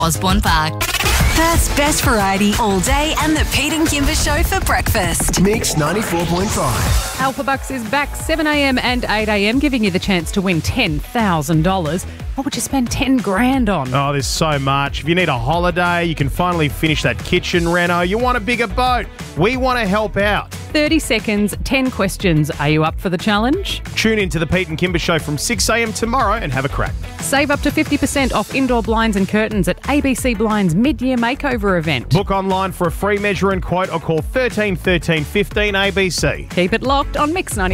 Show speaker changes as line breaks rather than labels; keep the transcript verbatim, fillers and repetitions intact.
Osborne Park. Perth's best variety all day and the Pete and Kimber Show for breakfast.
Mix ninety-four point five.
Alpha Bucks is back seven a.m. and eight a.m, giving you the chance to win ten thousand dollars. What would you spend ten grand on?
Oh, there's so much. If you need a holiday, you can finally finish that kitchen reno, you want a bigger boat, we want to help out.
thirty seconds, ten questions. Are you up for the challenge?
Tune in to the Pete and Kimber Show from six a.m. tomorrow and have a crack.
Save up to fifty percent off indoor blinds and curtains at A B C Blinds mid-year makeover event.
Book online for a free measure and quote or call thirteen thirteen fifteen A B C.
Keep it locked on Mix ninety.